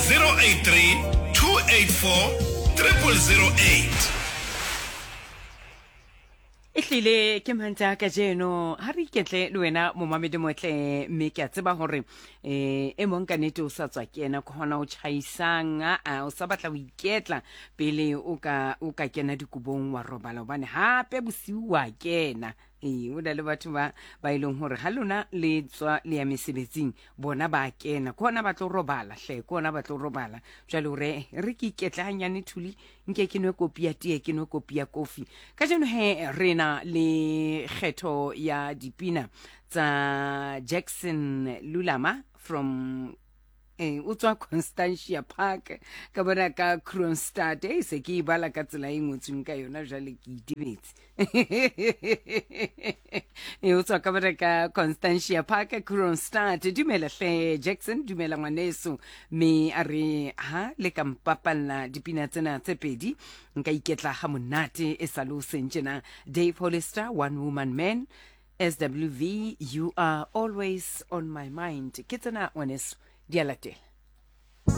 083 284 0008. Ehlile ke mantsa ka jeno ha re iketle le wena mo mamedi motle mme ke a tseba hore e mong ka nete o sa tswa kena go hona o chaisang o sa batla o iketla pele o ka kena dikubong wa robala bane hape bosiu wa kena o na le batho ba ileng hore ha lona le tswa le ya mesebetsing bona ba kena go hona ba tlo robala hle go hona ba tlo robala jalo re ke iketla hanyane thuli nke ke nwe kopi ya tee ke nwe kopi ya coffee ka jeno he rena le kgetho ya dipina tsa Jackson Lulama from utswa Constantia Park ka bona ka Kronstadt se ke ibala ka tsela e ngotsweng ka yona jale ke itibetse utswa ka bona ka Constantia Park Kronstadt dumela hle Jackson dumela ngwaneso me are ha le ka mpapalla dipina tsena tse pedi nka iketla ha monate e salo sentjena Dave Hollister One Woman Man SWV You Are Always on My Mind ke tsena ngwaneso Dialatela